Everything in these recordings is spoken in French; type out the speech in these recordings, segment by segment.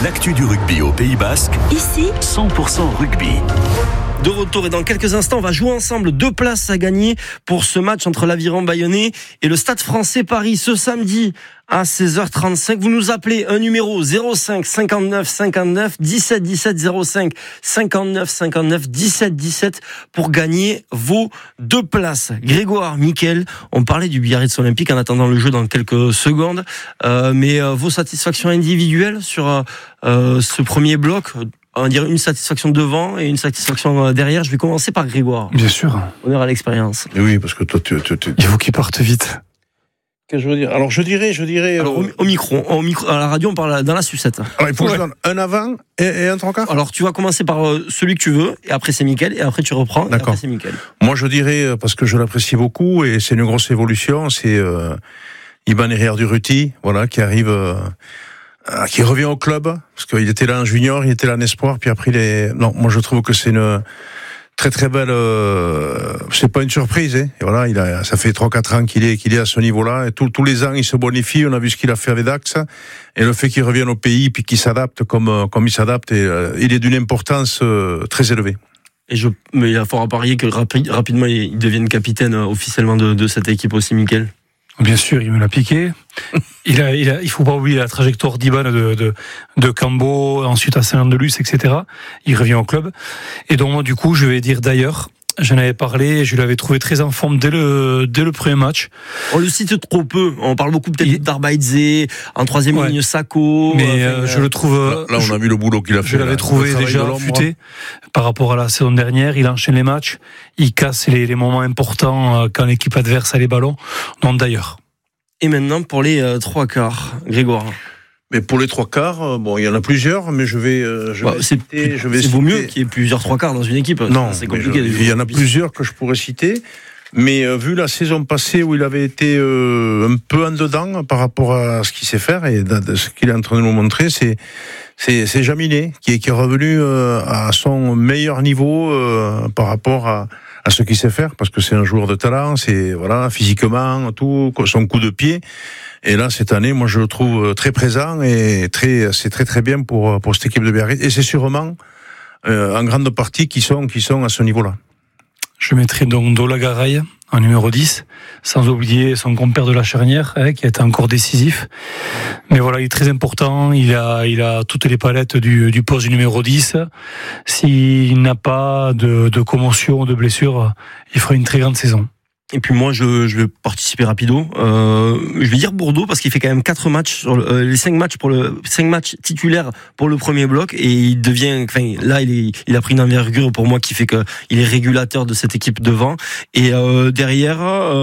L'actu du rugby au Pays Basque, ici, 100% rugby. De retour et dans quelques instants, on va jouer ensemble 2 places à gagner pour ce match entre l'Aviron Bayonnais et le Stade Français Paris ce samedi à 16h35. Vous nous appelez un numéro 05 59 59 17 17 05 59 59 17 17 pour gagner vos 2 places. Grégoire, Mickaël, on parlait du Biarritz Olympique en attendant le jeu dans quelques secondes, mais vos satisfactions individuelles sur ce premier bloc, on va dire une satisfaction devant et une satisfaction derrière. Je vais commencer par Grégoire. Bien sûr. Honneur à l'expérience. Et oui, parce que toi, Il faut qu'il parte vite. Qu'est-ce que je veux dire ? Alors, je dirais. Alors, au micro, à la radio, on parle dans la sucette. Alors, il faut que je donne un avant et un trois quarts. Alors, tu vas commencer par celui que tu veux, et après c'est Mickaël, et après tu reprends, et après c'est Mickaël. Moi, je dirais, parce que je l'apprécie beaucoup, et c'est une grosse évolution, c'est Iban Herrière-Durruti, voilà, qui arrive, qui revient au club, parce qu'il était là en junior, il était là en espoir, puis après, non, moi je trouve que c'est une très très belle, c'est pas une surprise, hein. Et voilà, ça fait 3-4 ans qu'il est à ce niveau-là, et tous les ans il se bonifie. On a vu ce qu'il a fait avec Dax, et le fait qu'il revienne au pays puis qu'il s'adapte comme il s'adapte, et il est d'une importance très élevée. Mais il y a fort à parier que rapidement il devienne capitaine officiellement de cette équipe aussi, Mickaël. Bien sûr, il me l'a piqué. Il faut pas oublier la trajectoire d'Iban de Cambo, ensuite à Saint-Jean-de-Luz, etc. Il revient au club. Et donc, moi, du coup, je vais dire d'ailleurs, j'en avais parlé, je l'avais trouvé très en forme dès le premier match. On le cite trop peu. On parle beaucoup peut-être d'Arbaïdze, en troisième ligne Sako. Mais je le trouve. Là, on a vu le boulot qu'il a fait. Je l'avais trouvé déjà affûté par rapport à la saison dernière. Il enchaîne les matchs, il casse les moments importants quand l'équipe adverse a les ballons. Donc d'ailleurs. Et maintenant pour les 3 quarts, Grégoire. Mais pour les 3 quarts, bon, il y en a plusieurs, mais je vais citer. C'est vaut mieux qu'il y ait plusieurs 3 quarts dans une équipe. Non, c'est compliqué. Il y en a plusieurs que je pourrais citer. Mais vu la saison passée où il avait été un peu en dedans par rapport à ce qu'il sait faire et de ce qu'il est en train de nous montrer, c'est Jaminet qui est revenu à son meilleur niveau par rapport à ce qu'il sait faire, parce que c'est un joueur de talent, c'est voilà, physiquement, tout, son coup de pied. Et là, cette année, moi, je le trouve très présent et c'est très très bien pour cette équipe de Biarritz. Et c'est sûrement en grande partie qui sont à ce niveau-là. Je mettrai donc Dola Garay en numéro 10, sans oublier son compère de la charnière, qui a été encore décisif. Mais voilà, il est très important, il a toutes les palettes du poste du numéro 10. S'il n'a pas de commotion, de blessure, il fera une très grande saison. Et puis moi, je vais participer rapido. Je vais dire Bourdeaux parce qu'il fait quand même 4 matchs sur les 5 matchs titulaires pour le premier bloc, et il devient, enfin là, il a pris une envergure pour moi qui fait que il est régulateur de cette équipe devant. Et derrière,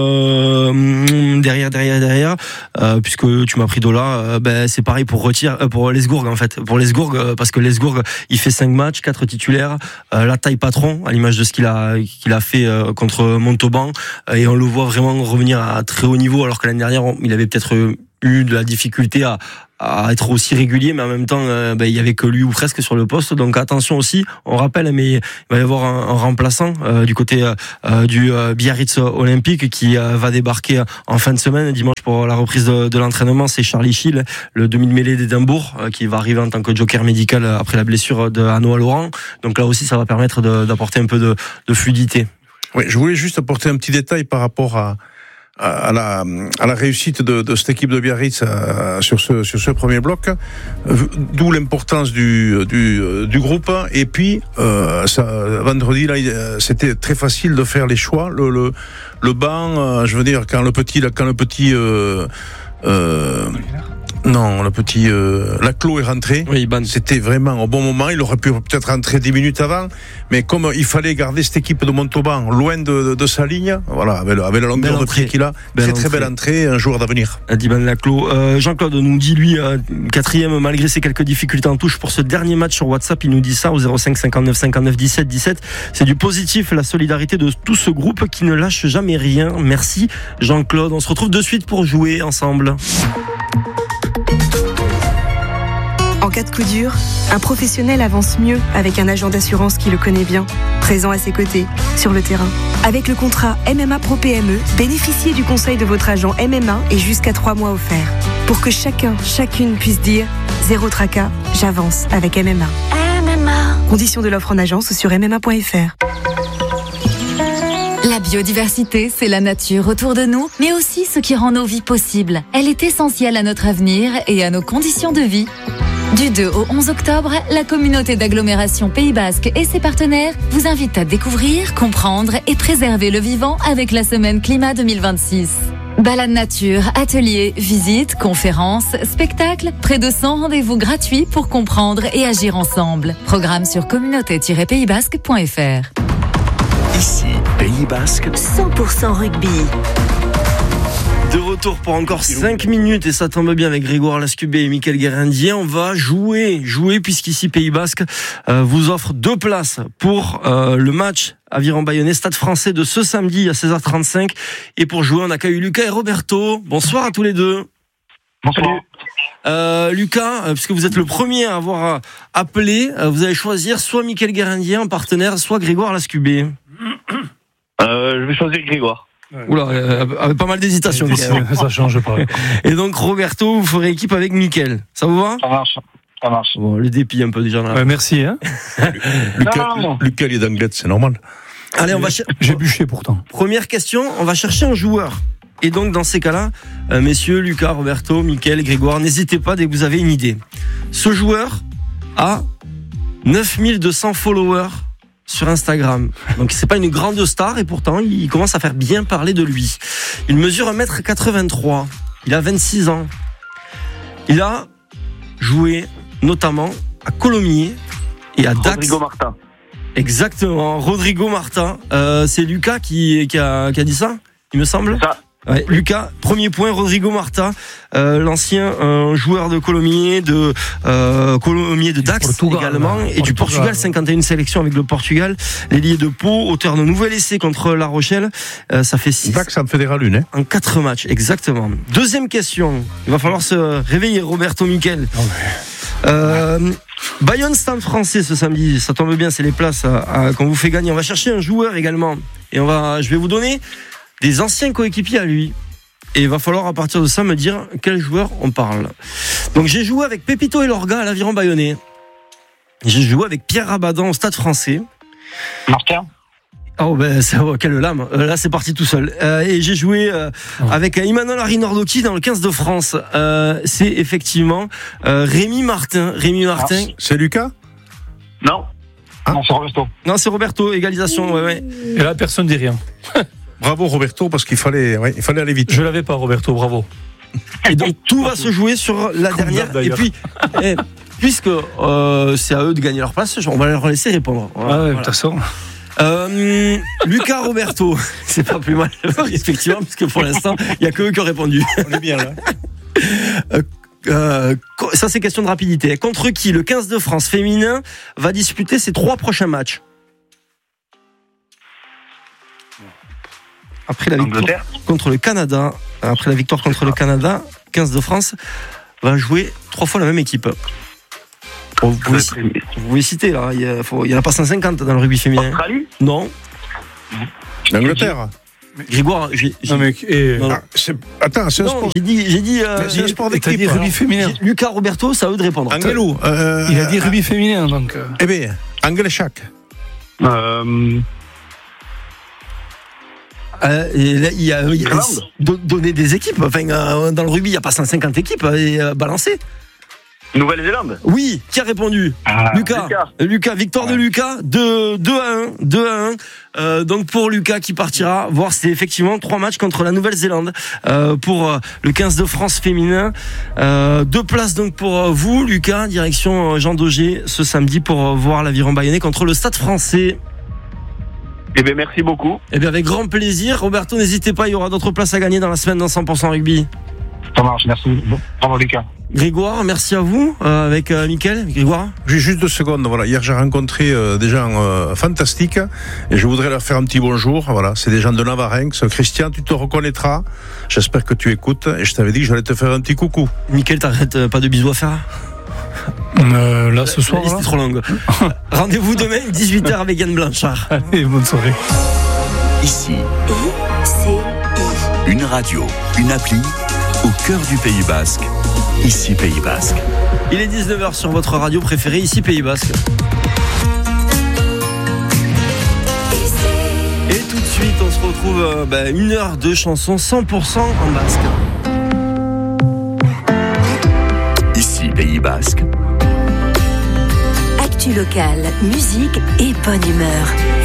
puisque tu m'as pris Dola, c'est pareil pour Lesgourg en fait. Pour Lesgourg, parce que Lesgourg, il fait 5 matchs, 4 titulaires, la taille patron à l'image de ce qu'il a fait contre Montauban. Et on le voit vraiment revenir à très haut niveau, alors que l'année dernière, il avait peut-être eu de la difficulté à être aussi régulier, mais en même temps, il y avait que lui ou presque sur le poste. Donc attention aussi, on rappelle, mais il va y avoir un remplaçant du côté du Biarritz Olympique qui va débarquer en fin de semaine, dimanche, pour la reprise de l'entraînement. C'est Charlie Schill, le demi-de-mêlée d'Édimbourg, qui va arriver en tant que joker médical après la blessure de Anoa Laurent. Donc là aussi, ça va permettre d'apporter un peu de fluidité. Oui, je voulais juste apporter un petit détail par rapport à la réussite de cette équipe de Biarritz sur ce premier bloc, d'où l'importance du groupe. Et puis vendredi là, c'était très facile de faire les choix. Le banc, je veux dire, quand le petit Laclos est rentré. Oui, c'était vraiment au bon moment. Il aurait pu peut-être rentrer 10 minutes avant, mais comme il fallait garder cette équipe de Montauban loin de sa ligne, voilà, avec la longueur de pied qu'il a, très belle entrée, un joueur d'avenir. Iban Laclos. Jean-Claude nous dit, lui, 4e malgré ses quelques difficultés en touche pour ce dernier match sur WhatsApp. Il nous dit ça au 05 59 59 17 17. C'est du positif, la solidarité de tout ce groupe qui ne lâche jamais rien. Merci Jean-Claude. On se retrouve de suite pour jouer ensemble. En cas de coup dur, un professionnel avance mieux avec un agent d'assurance qui le connaît bien, présent à ses côtés, sur le terrain. Avec le contrat MMA Pro PME, bénéficiez du conseil de votre agent MMA et jusqu'à 3 mois offerts. Pour que chacune puisse dire zéro tracas, j'avance avec MMA. Conditions de l'offre en agence ou sur MMA.fr. La biodiversité, c'est la nature autour de nous, mais aussi ce qui rend nos vies possibles. Elle est essentielle à notre avenir et à nos conditions de vie. Du 2 au 11 octobre, la communauté d'agglomération Pays Basque et ses partenaires vous invitent à découvrir, comprendre et préserver le vivant avec la semaine Climat 2026. Balade nature, ateliers, visites, conférences, spectacles, près de 100 rendez-vous gratuits pour comprendre et agir ensemble. Programme sur communauté-paysbasque.fr. Ici, Pays Basque, 100% rugby. De retour pour encore 5 minutes et ça tombe bien avec Grégoire Lascubé et Mickaël Guérindier. On va jouer puisqu'ici Pays Basque vous offre 2 places pour le match Aviron-Bayonnais, Stade Français de ce samedi à 16h35. Et pour jouer, on accueille Lucas et Roberto. Bonsoir à tous les deux. Bonsoir. Lucas, puisque vous êtes le premier à avoir appelé, vous allez choisir soit Mickaël Guérindier en partenaire, soit Grégoire Lascubé. Je vais choisir Grégoire. Oula, avec pas mal d'hésitation. Ça change pas. Et donc Roberto, vous ferez équipe avec Mickaël. Ça vous va ? Ça marche. Bon, le dépit un peu déjà. Là. Merci. Hein. Lucas, il est d'Anglette, c'est normal. Allez, J'ai bûché pourtant. Première question, on va chercher un joueur. Et donc dans ces cas-là, messieurs, Lucas, Roberto, Mickaël, Grégoire, n'hésitez pas dès que vous avez une idée. Ce joueur a 9200 followers sur Instagram. Donc c'est pas une grande star et pourtant il commence à faire bien parler de lui. Il mesure 1m83. Il a 26 ans. Il a joué notamment à Colomiers et à Dax. Rodrigo Martin. Exactement, Rodrigo Martin. C'est Lucas qui a dit ça, il me semble. C'est ça. Ouais, Lucas, premier point, Rodrigo Marta, l'ancien joueur de Colomiers, de Dax Portugal, également, et du Portugal, 51 sélections avec le Portugal, l'ailier de Pau, auteur d'un nouvel essai contre La Rochelle, ça fait 6 Dax en Fédéral 1, hein. en 4 matchs, exactement. Deuxième question, il va falloir se réveiller, Roberto, Mickaël. Bayonne Stade Français ce samedi, ça tombe bien, c'est les places qu'on vous fait gagner. On va chercher un joueur également, et je vais vous donner des anciens coéquipiers à lui. Et il va falloir à partir de ça me dire quel joueur on parle. Donc j'ai joué avec Pépito et Lorga à l'Aviron Bayonnais. J'ai joué avec Pierre Rabadan au Stade Français. Martin. Oh ben quelle lame. Là c'est parti tout seul. Et j'ai joué avec Emmanuel Arinordoki dans le 15 de France. C'est effectivement Rémi Martin. C'est Lucas ? Non. Non, c'est Roberto. Non, c'est Roberto, égalisation. Ouais. Et là, personne dit rien. Bravo Roberto, parce qu'il fallait aller vite. Je l'avais pas, Roberto, bravo. Et donc tout va se jouer sur la dernière. Et puis, puisque c'est à eux de gagner leur place, on va leur laisser répondre. Voilà. De toute façon. Lucas, Roberto, c'est pas plus mal, effectivement, parce que pour l'instant, il n'y a que eux qui ont répondu. On est bien là. Ça, c'est question de rapidité. Contre qui le 15 de France féminin va disputer ses 3 prochains matchs? Après la victoire contre le Canada, après la victoire contre le Canada, 15 de France va jouer 3 fois la même équipe. Bon, vous pouvez citer là, il y en a pas 150 dans le rugby féminin. Australie ? Non. L'Angleterre. Grégoire, Attends, c'est un sport. J'ai dit c'est un sport d'équipe. T'as dit rugby féminin. Lucas, Roberto, c'est à eux de répondre. Angelo. Il a dit rugby féminin, donc. Eh bien, Angleshak. Il y a donné des équipes. Enfin, dans le rugby, il n'y a pas 150 équipes balancées. Nouvelle-Zélande. Oui, qui a répondu? Lucas, victoire de Lucas, 2-1. Donc pour Lucas qui partira voir, c'est effectivement 3 matchs contre la Nouvelle-Zélande pour le 15 de France féminin. 2 places donc pour vous, Lucas, direction Jean Daugé ce samedi pour voir l'Aviron Bayonnais contre le Stade Français. Eh bien, merci beaucoup. Eh bien, avec grand plaisir. Roberto, n'hésitez pas, il y aura d'autres places à gagner dans la semaine dans 100% rugby. Ça marche, merci. Bravo, Lucas. Grégoire, merci à vous. Avec Mickaël. Grégoire. J'ai juste 2 secondes. Voilà. Hier, j'ai rencontré des gens fantastiques et je voudrais leur faire un petit bonjour. Voilà. C'est des gens de Navarinx. Christian, tu te reconnaîtras. J'espère que tu écoutes et je t'avais dit que j'allais te faire un petit coucou. Mickaël, t'arrêtes pas de bisous à faire? Là, ce soir. La liste est trop longue. Rendez-vous demain, 18h avec Yann Blanchard. Allez, bonne soirée. Ici, une radio, une appli, au cœur du Pays Basque. ici Pays Basque. Il est 19h sur votre radio préférée, ici Pays Basque. Et tout de suite, on se retrouve une heure de chansons 100% en basque. Ici Pays Basque. Actu local, musique et bonne humeur.